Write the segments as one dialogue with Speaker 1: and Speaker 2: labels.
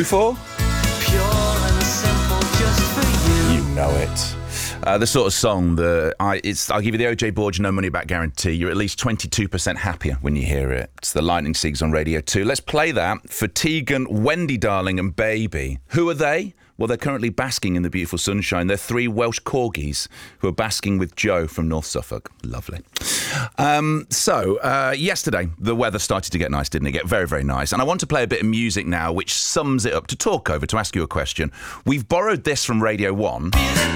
Speaker 1: Who for?
Speaker 2: Pure and simple, just for you.
Speaker 1: You know it. The sort of song that I'll give you the OJ Borg no money back guarantee. You're at least 22% happier when you hear it. It's the Lightning Seeds on Radio 2. Let's play that for Tegan, Wendy Darling and Baby. Who are they? Well, they're currently basking in the beautiful sunshine. They're 3 Welsh corgis who are basking with Joe from North Suffolk. Lovely. Yesterday, the weather started to get nice, didn't it? Get very, very nice. And I want to play a bit of music now, which sums it up, to talk over, to ask you a question. We've borrowed this from Radio 1.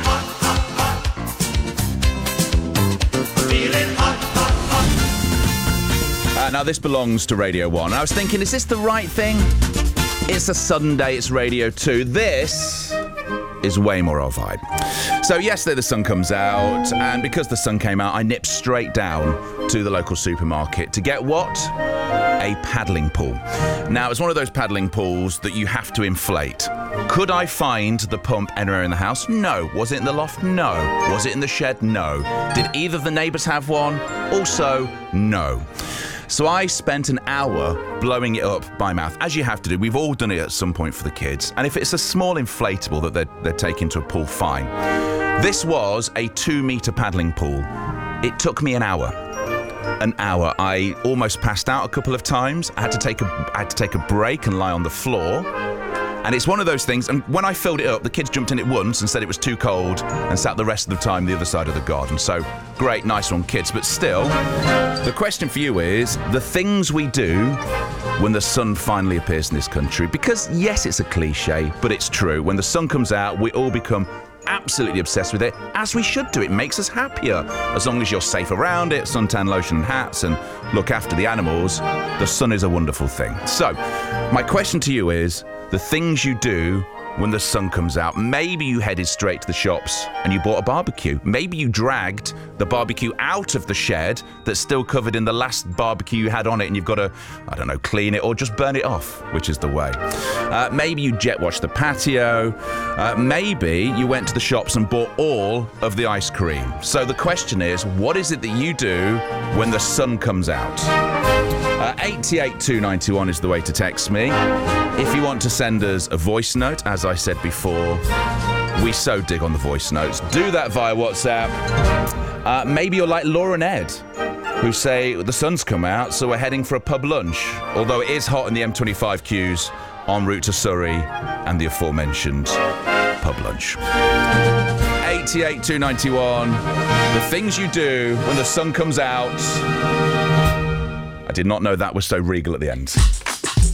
Speaker 1: Now, this belongs to Radio 1. I was thinking, is this the right thing? It's a Sunday, it's Radio 2. This is way more our vibe. So yesterday the sun comes out, and because the sun came out, I nipped straight down to the local supermarket to get what? A paddling pool. Now, it's one of those paddling pools that you have to inflate. Could I find the pump anywhere in the house? No. Was it in the loft? No. Was it in the shed? No. Did either of the neighbours have one? Also, no. So I spent an hour blowing it up by mouth, as you have to do. We've all done it at some point for the kids. And if it's a small inflatable that they're taking to a pool, fine. This was a 2-metre paddling pool. It took me an hour. An hour. I almost passed out a couple of times. I had to take a break and lie on the floor. And it's one of those things, and when I filled it up, the kids jumped in it once and said it was too cold and sat the rest of the time the other side of the garden. So, great, nice one, kids. But still, the question for you is, the things we do when the sun finally appears in this country. Because, yes, it's a cliche, but it's true. When the sun comes out, we all become absolutely obsessed with it, as we should do. It makes us happier. As long as you're safe around it, suntan lotion and hats, and look after the animals, the sun is a wonderful thing. So, my question to you is, the things you do when the sun comes out. Maybe you headed straight to the shops and you bought a barbecue. Maybe you dragged the barbecue out of the shed that's still covered in the last barbecue you had on it, and you've got to, I don't know, clean it or just burn it off, which is the way. Maybe you jet washed the patio. Maybe you went to the shops and bought all of the ice cream. So the question is, what is it that you do when the sun comes out? 88291 is the way to text me. If you want to send us a voice note, as I said before, we so dig on the voice notes. Do that via WhatsApp. Maybe you're like Laura and Ed, who say the sun's come out, so we're heading for a pub lunch. Although it is hot in the M25 queues en route to Surrey and the aforementioned pub lunch. 88291. The things you do when the sun comes out. I did not know that was so regal at the end.